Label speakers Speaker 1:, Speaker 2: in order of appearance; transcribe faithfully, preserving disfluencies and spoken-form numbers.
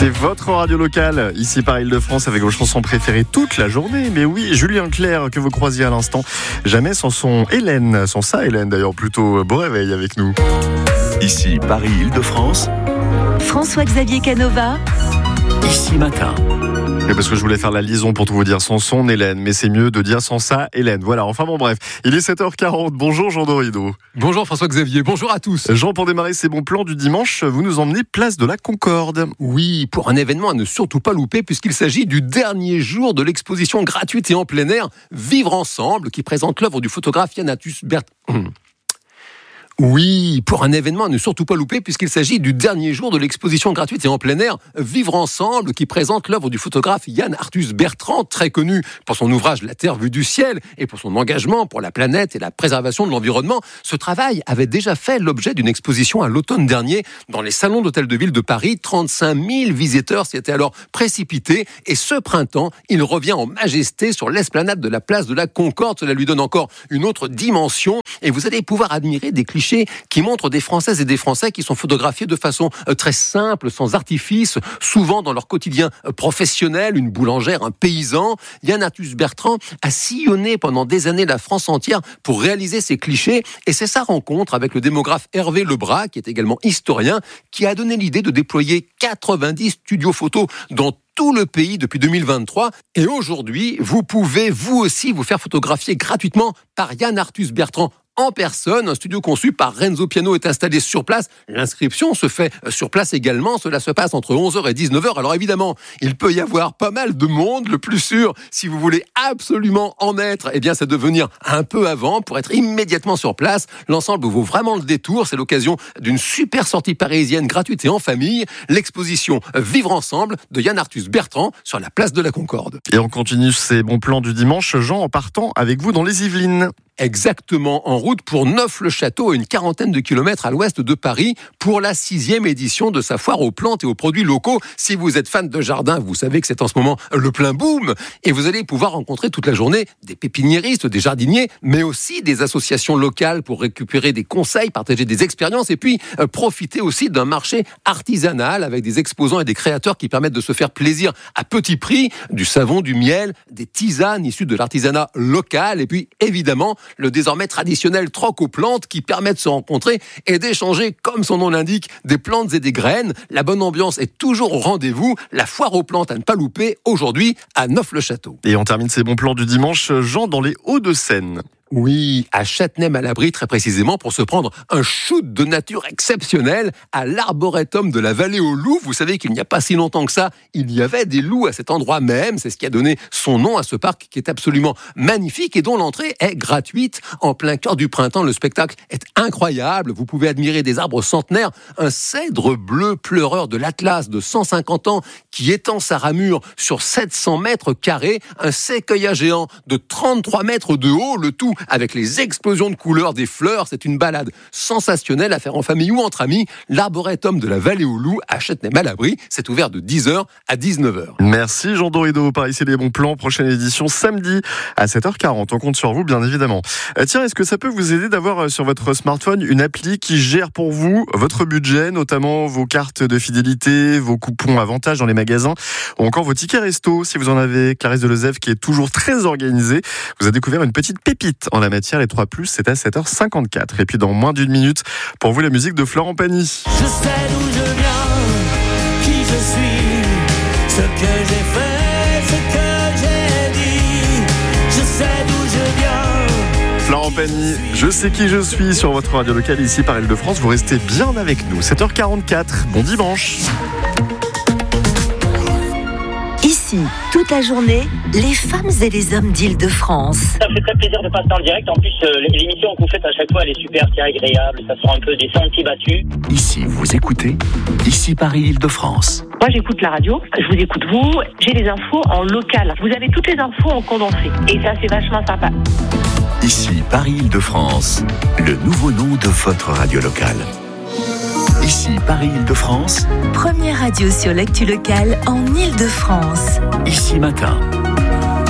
Speaker 1: C'est votre radio locale, ici par Île-de-France, avec vos chansons préférées toute la journée. Mais oui, Julien Clerc, que vous croisiez à l'instant, jamais sans son Hélène, sans ça Hélène d'ailleurs, plutôt beau réveil avec nous.
Speaker 2: Ici Paris Île-de-France,
Speaker 3: François-Xavier Canova,
Speaker 2: Ici Matin.
Speaker 1: Et parce que je voulais faire la liaison pour tout vous dire sans son Hélène, mais c'est mieux de dire sans ça Hélène. Voilà, enfin bon bref, il est sept heures quarante. Bonjour Jean Dorido.
Speaker 4: Bonjour François-Xavier, bonjour à tous.
Speaker 1: Jean, pour démarrer ces bons plans du dimanche, vous nous emmenez place de la Concorde.
Speaker 4: Oui, pour un événement à ne surtout pas louper, puisqu'il s'agit du dernier jour de l'exposition gratuite et en plein air Vivre ensemble, qui présente l'œuvre du photographe Yann-Arthus Bertrand. Oui, pour un événement à ne surtout pas louper, puisqu'il s'agit du dernier jour de l'exposition gratuite et en plein air Vivre ensemble, qui présente l'œuvre du photographe Yann-Arthus Bertrand, très connu pour son ouvrage La Terre vue du ciel et pour son engagement pour la planète et la préservation de l'environnement. Ce travail avait déjà fait l'objet d'une exposition à l'automne dernier dans les salons d'hôtel de ville de Paris. trente-cinq mille visiteurs s'y étaient alors précipités, et ce printemps, il revient en majesté sur l'esplanade de la place de la Concorde. Cela lui donne encore une autre dimension, et vous allez pouvoir admirer des clichés qui montrent des Françaises et des Français qui sont photographiés de façon très simple, sans artifice, souvent dans leur quotidien professionnel, une boulangère, un paysan. Yann-Arthus Bertrand a sillonné pendant des années la France entière pour réaliser ces clichés, et c'est sa rencontre avec le démographe Hervé Lebras, qui est également historien, qui a donné l'idée de déployer quatre-vingt-dix studios photos dans tout le pays depuis deux mille vingt-trois. Et aujourd'hui, vous pouvez vous aussi vous faire photographier gratuitement par Yann-Arthus Bertrand en personne. Un studio conçu par Renzo Piano est installé sur place. L'inscription se fait sur place également. Cela se passe entre onze heures et dix-neuf heures. Alors évidemment, il peut y avoir pas mal de monde. Le plus sûr, si vous voulez absolument en être, eh bien, c'est de venir un peu avant pour être immédiatement sur place. L'ensemble vaut vraiment le détour. C'est l'occasion d'une super sortie parisienne gratuite et en famille. L'exposition Vivre ensemble de Yann-Arthus Bertrand sur la place de la Concorde.
Speaker 1: Et on continue ces bons plans du dimanche, Jean, en partant avec vous dans les Yvelines.
Speaker 4: Exactement, en route pour Neuf-le-Château, à une quarantaine de kilomètres à l'ouest de Paris, pour la sixième édition de sa foire aux plantes et aux produits locaux. Si vous êtes fan de jardin, vous savez que c'est en ce moment le plein boom, et vous allez pouvoir rencontrer toute la journée des pépiniéristes, des jardiniers, mais aussi des associations locales pour récupérer des conseils, partager des expériences, et puis euh, profiter aussi d'un marché artisanal avec des exposants et des créateurs qui permettent de se faire plaisir à petit prix, du savon, du miel, des tisanes issues de l'artisanat local, et puis évidemment le désormais traditionnel troc aux plantes qui permet de se rencontrer et d'échanger, comme son nom l'indique, des plantes et des graines. La bonne ambiance est toujours au rendez-vous. La foire aux plantes à ne pas louper, aujourd'hui à Neuf-le-Château.
Speaker 1: Et on termine ces bons plans du dimanche, Jean, dans les Hauts-de-Seine.
Speaker 4: Oui, à Châtenay-Malabry, très précisément, pour se prendre un shoot de nature exceptionnel à l'arboretum de la Vallée aux Loups. Vous savez qu'il n'y a pas si longtemps que ça, il y avait des loups à cet endroit même. C'est ce qui a donné son nom à ce parc qui est absolument magnifique et dont l'entrée est gratuite. En plein cœur du printemps, le spectacle est incroyable. Vous pouvez admirer des arbres centenaires, un cèdre bleu pleureur de l'Atlas de cent cinquante ans qui étend sa ramure sur sept cents mètres carrés, un séquoia géant de trente-trois mètres de haut, le tout avec les explosions de couleurs des fleurs. C'est une balade sensationnelle à faire en famille ou entre amis. L'arboretum de la Vallée aux Loups à Châtenay-Malabry, c'est ouvert de dix heures à dix-neuf heures.
Speaker 1: Merci Jean Dorido. Par ici les bons plans. Prochaine édition samedi à sept heures quarante. On compte sur vous, bien évidemment. Euh, tiens, est-ce que ça peut vous aider d'avoir euh, sur votre smartphone une appli qui gère pour vous votre budget, notamment vos cartes de fidélité, vos coupons avantages dans les magasins ou encore vos tickets resto, si vous en avez. Clarisse Delezève, qui est toujours très organisée, vous a découvert une petite pépite en la matière. Les trois plus, c'est à sept heures cinquante-quatre. Et puis dans moins d'une minute, pour vous, la musique de Florent Pagny.
Speaker 5: Je sais d'où je viens, qui je suis, ce que j'ai fait, ce que j'ai dit. Je sais d'où je viens.
Speaker 1: Florent Pagny, je sais qui je suis sur votre radio locale ici par Île-de-France. Vous restez bien avec nous. sept heures quarante-quatre. Bon dimanche.
Speaker 3: Ici, toute la journée, les femmes et les hommes d'Île-de-France.
Speaker 6: Ça me fait très plaisir de passer en direct. En plus, euh, l'émission que vous faites à chaque fois, elle est super, c'est agréable. Ça sort un peu des sentiers battus.
Speaker 2: Ici, vous écoutez Ici Paris Île-de-France.
Speaker 7: Moi, j'écoute la radio, je vous écoute vous. J'ai les infos en local. Vous avez toutes les infos en condensé. Et ça, c'est vachement sympa.
Speaker 2: Ici Paris Île-de-France, le nouveau nom de votre radio locale. Ici Paris Île-de-France,
Speaker 3: Première radio sur l'actu locale en Île-de-France.
Speaker 2: Ici Matin.